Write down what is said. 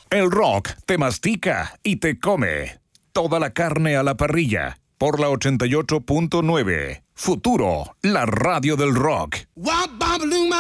El rock te mastica y te come. Toda la carne a la parrilla. Por la 88.9. Futuro, la radio del rock.